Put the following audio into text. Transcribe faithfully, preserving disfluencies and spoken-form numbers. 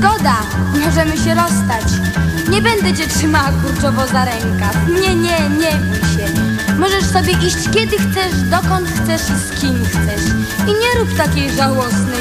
Zgoda, możemy się rozstać. Nie będę cię trzymała kurczowo za rękaw. Nie, nie, nie bój się. Możesz sobie iść kiedy chcesz, dokąd chcesz i z kim chcesz. I nie rób takiej żałosnej